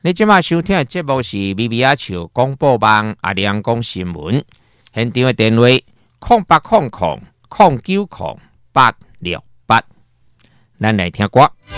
你即马收听的节目是咪咪仔笑广播网阿亮讲新闻，现场的电话0800090868，咱来听歌。